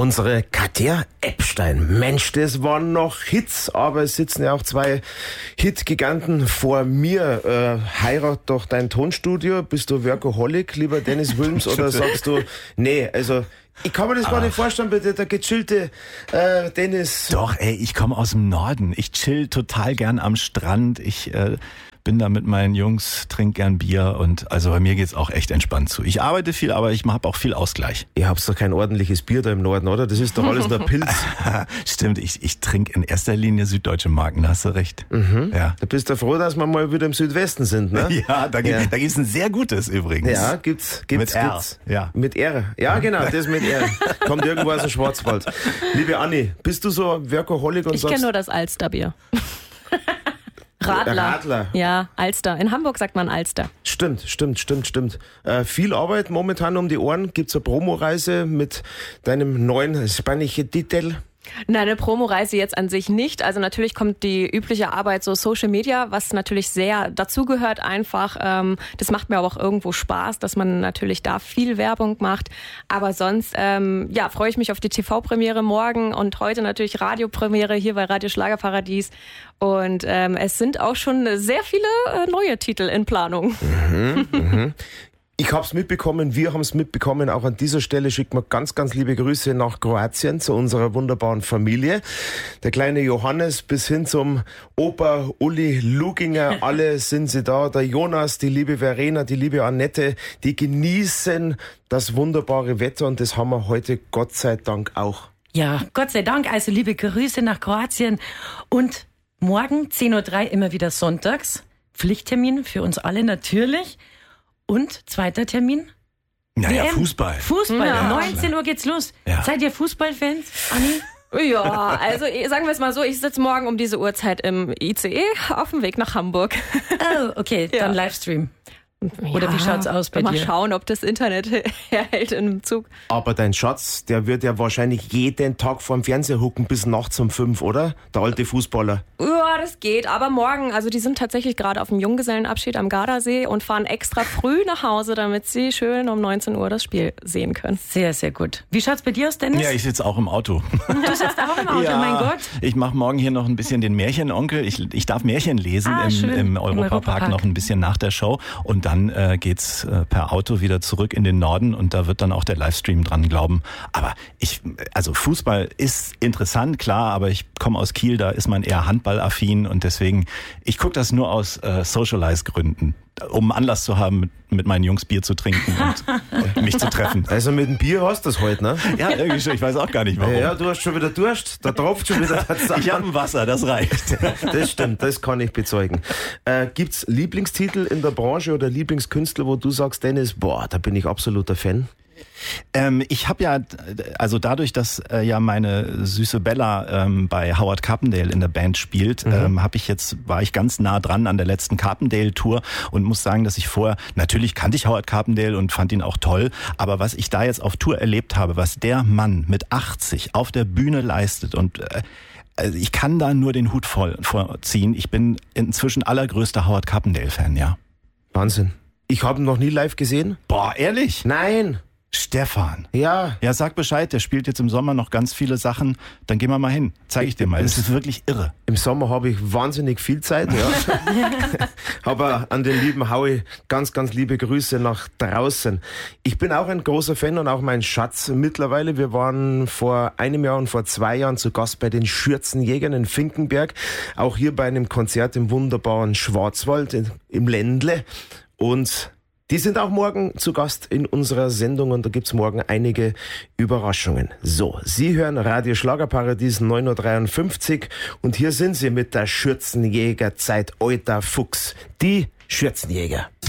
Unsere Katja Epstein. Mensch, das waren noch Hits, aber es sitzen ja auch zwei Hit-Giganten vor mir. Heirat doch dein Tonstudio. Bist du Workaholic, lieber Dennis Wilms, oder sagst du, nee, also... Ich kann mir das gar nicht vorstellen, bitte, der gechillte Dennis. Doch, ich komme aus dem Norden. Ich chill total gern am Strand. Ich bin da mit meinen Jungs, trink gern Bier und also bei mir geht's auch echt entspannt zu. Ich arbeite viel, aber ich habe auch viel Ausgleich. Ihr habt doch kein ordentliches Bier da im Norden, oder? Das ist doch alles nur Pilz. Stimmt, ich trinke in erster Linie süddeutsche Marken, da hast du recht. Mhm. Ja. Da bist du froh, dass wir mal wieder im Südwesten sind, ne? Ja, da gibt's ein sehr gutes übrigens. Ja, gibt's. Mit R. Gibt's. Ja. Mit R. Ja, genau, das mit R. Kommt irgendwo aus dem Schwarzwald. Liebe Anni, bist du so Workaholic und Ich kenne nur das Alsterbier. Radler. Ja, Alster. In Hamburg sagt man Alster. Stimmt. Viel Arbeit momentan um die Ohren. Gibt's eine Promoreise mit deinem neuen spanischen Titel? Nein, eine Promoreise jetzt an sich nicht. Also natürlich kommt die übliche Arbeit, so Social Media, was natürlich sehr dazugehört einfach. Das macht mir aber auch irgendwo Spaß, dass man natürlich da viel Werbung macht. Aber sonst freue ich mich auf die TV-Premiere morgen und heute natürlich Radiopremiere hier bei Radio Schlagerparadies. Und es sind auch schon sehr viele neue Titel in Planung. Ich hab's mitbekommen, wir haben's mitbekommen. Auch an dieser Stelle schickt man ganz, ganz liebe Grüße nach Kroatien zu unserer wunderbaren Familie. Der kleine Johannes bis hin zum Opa Uli Luginger, alle sind sie da. Der Jonas, die liebe Verena, die liebe Annette, die genießen das wunderbare Wetter und das haben wir heute Gott sei Dank auch. Ja, Gott sei Dank. Also liebe Grüße nach Kroatien und morgen 10.03 Uhr immer wieder sonntags. Pflichttermin für uns alle natürlich. Und zweiter Termin? Naja, WM. Fußball. Ja. 19 Uhr geht's los. Ja. Seid ihr Fußballfans, Anni? Ja, also sagen wir es mal so, ich sitze morgen um diese Uhrzeit im ICE auf dem Weg nach Hamburg. Oh, okay, dann Livestream. Oder wie schaut's aus bei dir? Mal schauen, ob das Internet herhält im Zug. Aber dein Schatz, der wird ja wahrscheinlich jeden Tag vorm Fernseher hucken bis nachts um 5, oder? Der alte Fußballer. Ja, das geht. Aber morgen, also die sind tatsächlich gerade auf dem Junggesellenabschied am Gardasee und fahren extra früh nach Hause, damit sie schön um 19 Uhr das Spiel sehen können. Sehr, sehr gut. Wie schaut's bei dir aus, Dennis? Ja, ich sitze auch im Auto. Du sitzt auch im Auto, ja, mein Gott. Ich mache morgen hier noch ein bisschen den Märchenonkel. Ich darf Märchen lesen im Europapark noch ein bisschen nach der Show. Und dann geht's per Auto wieder zurück in den Norden und da wird dann auch der Livestream dran glauben. Aber also Fußball ist interessant, klar, aber ich komme aus Kiel, da ist man eher handballaffin und deswegen, ich gucke das nur aus Socialize-Gründen, um Anlass zu haben, mit meinen Jungs Bier zu trinken und mich zu treffen. Also mit dem Bier hast du das heute, ne? Ja, irgendwie schon, ich weiß auch gar nicht warum. Ja, du hast schon wieder Durst, da tropft schon wieder der Zahn. Ich habe ein Wasser, das reicht. Das stimmt, das kann ich bezeugen. Gibt's Lieblingstitel in der Branche oder Lieblingskünstler, wo du sagst, Dennis, boah, da bin ich absoluter Fan? Ich habe ja, also dadurch, dass ja meine süße Bella bei Howard Carpendale in der Band spielt, war ich ganz nah dran an der letzten Carpendale-Tour und muss sagen, dass ich vorher, natürlich kannte ich Howard Carpendale und fand ihn auch toll, aber was ich da jetzt auf Tour erlebt habe, was der Mann mit 80 auf der Bühne leistet und also ich kann da nur den Hut vorziehen. Ich bin inzwischen allergrößter Howard Carpendale-Fan, ja. Wahnsinn. Ich habe ihn noch nie live gesehen. Boah, ehrlich? Nein. Stefan. Ja. Ja, sag Bescheid, der spielt jetzt im Sommer noch ganz viele Sachen. Dann gehen wir mal hin. Zeig ich dir mal. Das ist wirklich irre. Im Sommer habe ich wahnsinnig viel Zeit, ja. Aber an den lieben Howie ganz, ganz liebe Grüße nach draußen. Ich bin auch ein großer Fan und auch mein Schatz mittlerweile. Wir waren vor einem Jahr und vor 2 Jahren zu Gast bei den Schürzenjägern in Finkenberg. Auch hier bei einem Konzert im wunderbaren Schwarzwald im Ländle. Und die sind auch morgen zu Gast in unserer Sendung und da gibt's morgen einige Überraschungen. So, Sie hören Radio Schlagerparadies 9.53 Uhr und hier sind sie mit der Schürzenjägerzeit Alter Fuchs, die Schürzenjäger.